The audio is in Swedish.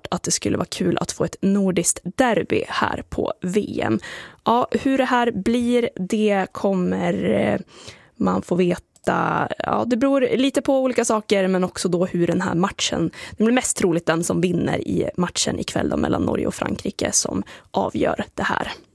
att det skulle vara kul att få ett nordiskt derby här på VM. Ja, hur det här blir, det kommer man få veta. Ja, det beror lite på olika saker, men också då hur den här matchen, det blir mest troligt den som vinner i matchen ikväll då mellan Norge och Frankrike som avgör det här.